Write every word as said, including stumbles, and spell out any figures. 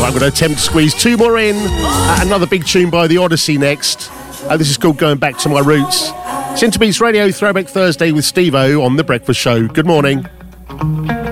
I'm going to attempt to squeeze two more in. Uh, another big tune by The Odyssey next. Uh, this is called Going Back to My Roots. It's Interbeats Radio Throwback Thursday with Steve-O on The Breakfast Show. Good morning.